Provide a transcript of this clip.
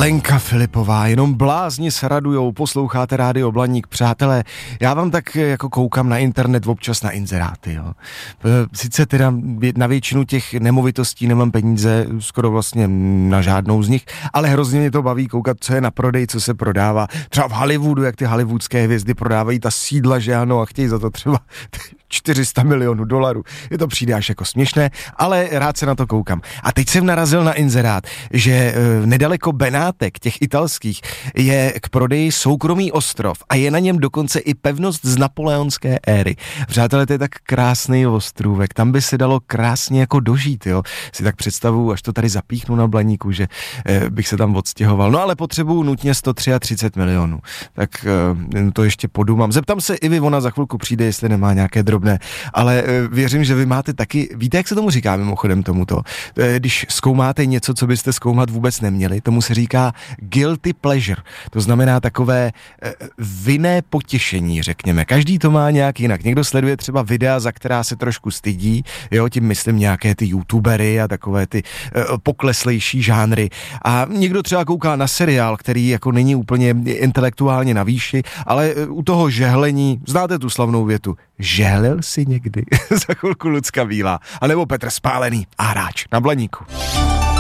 Lenka Filipová, jenom blázni se radujou, posloucháte Rádio Blaník, přátelé. Já vám tak jako koukám na internet občas na inzeráty, jo. Sice teda na většinu těch nemovitostí nemám peníze, skoro vlastně na žádnou z nich, ale hrozně mě to baví koukat, co je na prodej, co se prodává. Třeba v Hollywoodu, jak ty hollywoodské hvězdy prodávají ta sídla, že ano, a chtějí za to třeba 400 milionů dolarů. Je to přijde až jako směšné, ale rád se na to koukám. A teď jsem narazil na inzerát, že nedaleko Benátek, těch italských, je k prodeji soukromý ostrov a je na něm dokonce i pevnost z napoleonské éry. Přátelé, to je tak krásný ostrůvek, tam by se dalo krásně jako dožít, jo. Si tak představuju, až to tady zapíchnu na Blaníku, že bych se tam odstěhoval. No ale potřebuju nutně 133 milionů. Tak to ještě podumám. Zeptám se Ivy, ona za chvilku přijde, jestli nemá nějaké drobné, ale věřím, že vy máte taky, víte, jak se tomu říká mimochodem tomuto? Když zkoumáte něco, co byste zkoumat vůbec neměli, tomu se říká guilty pleasure. To znamená takové vinné potěšení, řekněme. Každý to má nějak jinak. Někdo sleduje třeba videa, za která se trošku stydí, jo, tím myslím nějaké ty youtubery a takové ty pokleslejší žánry. A někdo třeba kouká na seriál, který jako není úplně intelektuálně na výši, ale u toho žehlení, znáte tu slavnou větu, žehlil si někdy? Za chvilku Lucka Bílá, anebo Petr Spálený a Hráč na Blaníku.